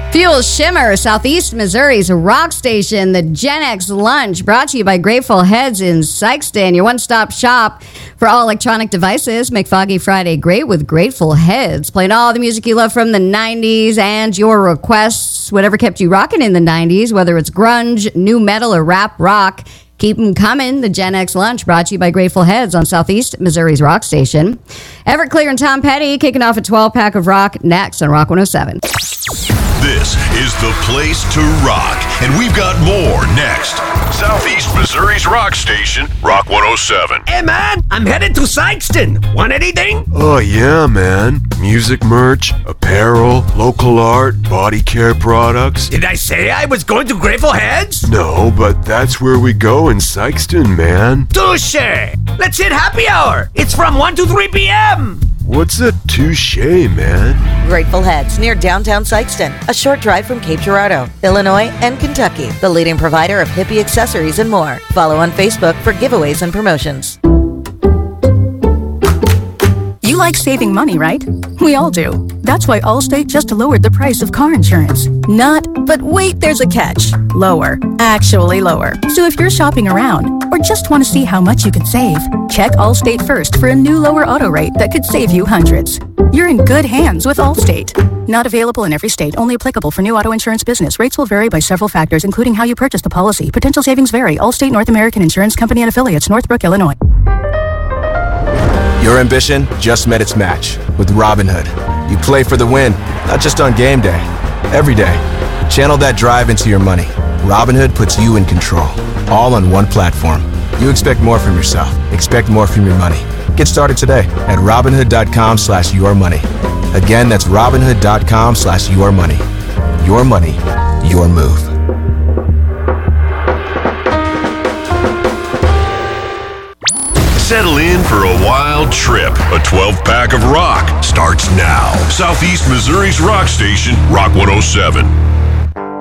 Fuel Shimmer, Southeast Missouri's rock station, the Gen X Lunch, brought to you by Grateful Heads in Sikeston, your one-stop shop for all electronic devices. Make Foggy Friday great with Grateful Heads. Playing all the music you love from the 90s and your requests, whatever kept you rocking in the 90s, whether it's grunge, new metal, or rap rock. Keep them coming. The Gen X Lunch, brought to you by Grateful Heads on Southeast Missouri's rock station. Everclear and Tom Petty kicking off a 12-pack of rock next on Rock 107. This is the place to rock, and we've got more next. Southeast Missouri's rock station, Rock 107. Hey, man, I'm headed to Sikeston. Want anything? Oh, yeah, man. Music merch, apparel, local art, body care products. Did I say I was going to Grateful Heads? No, but that's where we go in Sikeston, man. Touche! Let's hit happy hour. It's from 1 to 3 p.m. What's a touche, man? Grateful Heads, near downtown Sikeston, a short drive from Cape Girardeau, Illinois, and Kentucky. The leading provider of hippie accessories and more. Follow on Facebook for giveaways and promotions. You like saving money, right? We all do. That's why Allstate just lowered the price of car insurance. Not, but wait, there's a catch. Lower. Actually lower. So if you're shopping around or just want to see how much you could save, check Allstate first for a new lower auto rate that could save you hundreds. You're in good hands with Allstate. Not available in every state. Only applicable for new auto insurance business. Rates will vary by several factors, including how you purchase the policy. Potential savings vary. Allstate North American Insurance Company and Affiliates, Northbrook, Illinois. Your ambition just met its match with Robinhood. You play for the win, not just on game day, every day. Channel that drive into your money. Robinhood puts you in control, all on one platform. You expect more from yourself. Expect more from your money. Get started today at Robinhood.com/yourmoney. Again, that's Robinhood.com/yourmoney. Your money, your move. Settle in for a wild trip. A 12-pack of rock starts now. Southeast Missouri's rock station, Rock 107.